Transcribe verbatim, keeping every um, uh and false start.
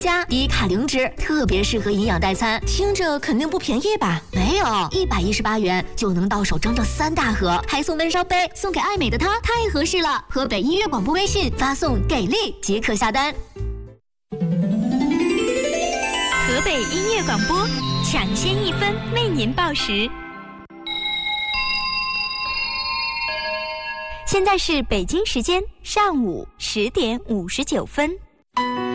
加低卡零脂，特别适合营养代餐。 听着肯定不便宜吧？ 没有，一百一十八元就能到手整整三大盒，还送温烧杯，送给爱美的她太合适了。河北音乐广播微信发送给力即可下单。 河北音乐广播，抢先一分为您报时。现在是北京时间上午十点五十九分。